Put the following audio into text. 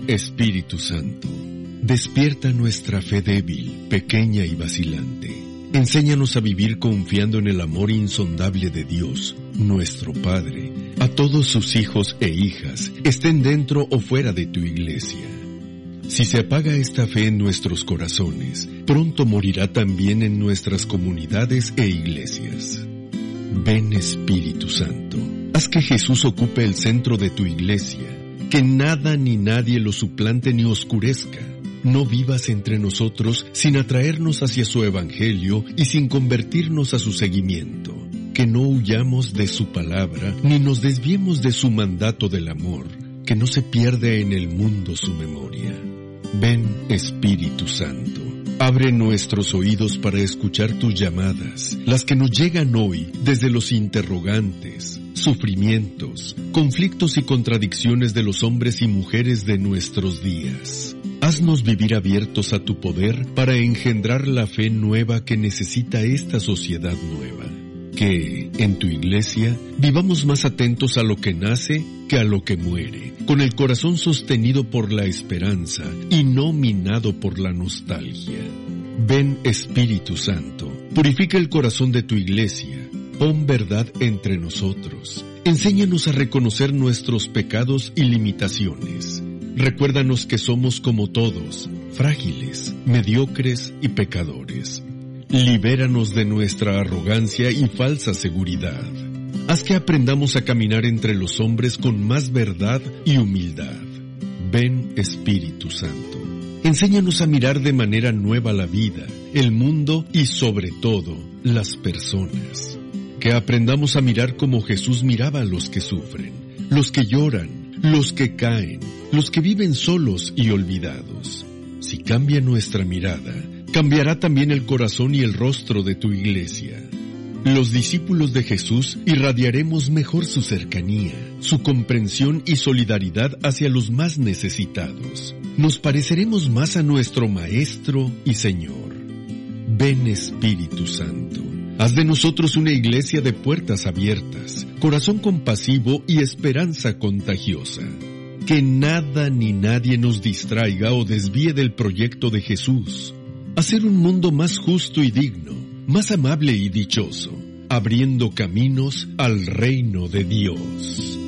Espíritu Santo, despierta nuestra fe débil, pequeña y vacilante. Enséñanos a vivir confiando en el amor insondable de Dios, nuestro Padre, a todos sus hijos e hijas, estén dentro o fuera de tu iglesia. Si se apaga esta fe en nuestros corazones, pronto morirá también en nuestras comunidades e iglesias. Ven, Espíritu Santo, haz que Jesús ocupe el centro de tu iglesia, que nada ni nadie lo suplante ni oscurezca. No vivas entre nosotros sin atraernos hacia su evangelio y sin convertirnos a su seguimiento. Que no huyamos de su palabra, ni nos desviemos de su mandato del amor, que no se pierda en el mundo su memoria. Ven, Espíritu Santo, abre nuestros oídos para escuchar tus llamadas, las que nos llegan hoy desde los interrogantes, sufrimientos, conflictos y contradicciones de los hombres y mujeres de nuestros días. Haznos vivir abiertos a tu poder para engendrar la fe nueva que necesita esta sociedad nueva. Que, en tu iglesia, vivamos más atentos a lo que nace que a lo que muere, con el corazón sostenido por la esperanza y no minado por la nostalgia. Ven, Espíritu Santo, purifica el corazón de tu iglesia, pon verdad entre nosotros, enséñanos a reconocer nuestros pecados y limitaciones. Recuérdanos que somos como todos, frágiles, mediocres y pecadores. Libéranos de nuestra arrogancia y falsa seguridad. Haz que aprendamos a caminar entre los hombres con más verdad y humildad. Ven, Espíritu Santo. Enséñanos a mirar de manera nueva la vida, el mundo y sobre todo, las personas. Que aprendamos a mirar como Jesús miraba a los que sufren, los que lloran, los que caen, los que viven solos y olvidados. Si cambia nuestra mirada, cambiará también el corazón y el rostro de tu iglesia. Los discípulos de Jesús irradiaremos mejor su cercanía, su comprensión y solidaridad hacia los más necesitados. Nos pareceremos más a nuestro Maestro y Señor. Ven, Espíritu Santo, haz de nosotros una iglesia de puertas abiertas, corazón compasivo y esperanza contagiosa. Que nada ni nadie nos distraiga o desvíe del proyecto de Jesús. Hacer un mundo más justo y digno, más amable y dichoso, abriendo caminos al reino de Dios.